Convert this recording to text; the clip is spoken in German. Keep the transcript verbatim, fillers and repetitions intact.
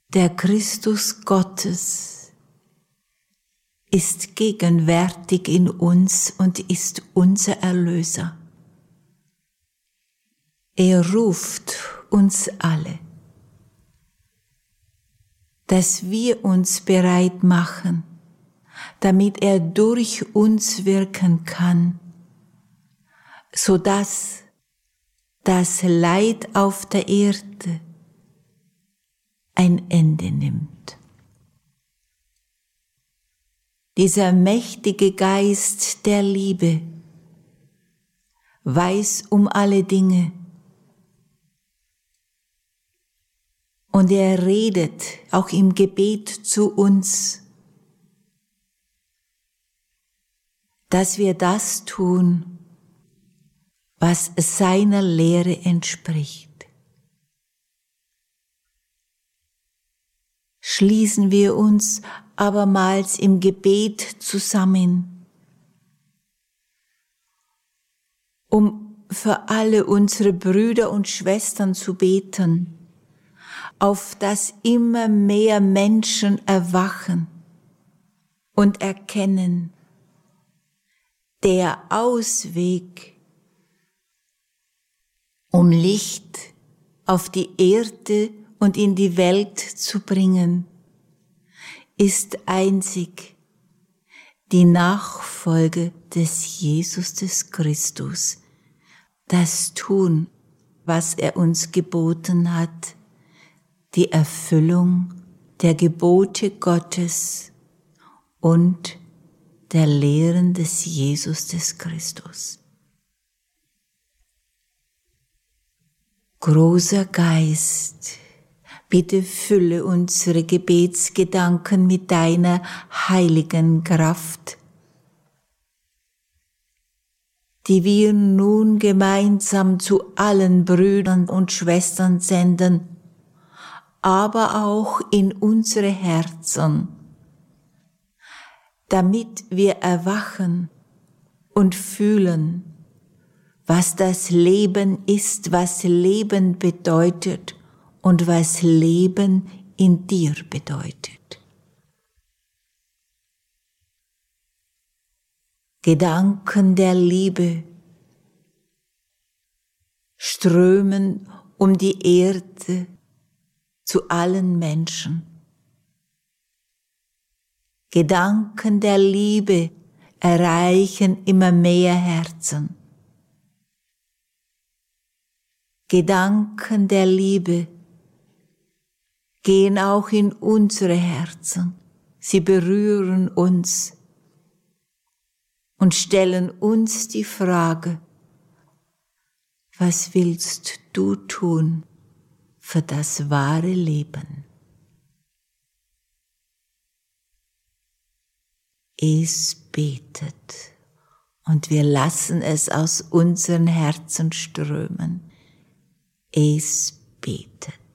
Der Christus Gottes ist gegenwärtig in uns und ist unser Erlöser. Er ruft uns alle, dass wir uns bereit machen, damit er durch uns wirken kann, sodass das Leid auf der Erde ein Ende nimmt. Dieser mächtige Geist der Liebe weiß um alle Dinge und er redet auch im Gebet zu uns, dass wir das tun, was seiner Lehre entspricht. Schließen wir uns abermals im Gebet zusammen, um für alle unsere Brüder und Schwestern zu beten, auf dass immer mehr Menschen erwachen und erkennen, der Ausweg, um Licht auf die Erde und in die Welt zu bringen, ist einzig die Nachfolge des Jesus des Christus, das tun, was er uns geboten hat, die Erfüllung der Gebote Gottes und der Lehren des Jesus des Christus. Großer Geist, bitte fülle unsere Gebetsgedanken mit deiner heiligen Kraft, die wir nun gemeinsam zu allen Brüdern und Schwestern senden, aber auch in unsere Herzen, damit wir erwachen und fühlen, was das Leben ist, was Leben bedeutet und was Leben in dir bedeutet. Gedanken der Liebe strömen um die Erde zu allen Menschen. Gedanken der Liebe erreichen immer mehr Herzen. Gedanken der Liebe gehen auch in unsere Herzen. Sie berühren uns und stellen uns die Frage, was willst du tun für das wahre Leben? Es betet und wir lassen es aus unseren Herzen strömen. Es betet.